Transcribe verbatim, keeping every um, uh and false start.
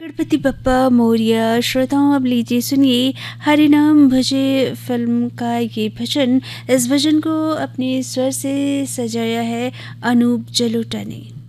गणपति बप्पा मोरया। श्रोताओं, अब लीजिए सुनिए हरि नाम भजे फिल्म का ये भजन। इस भजन को अपने स्वर से सजाया है अनूप जलोटा ने।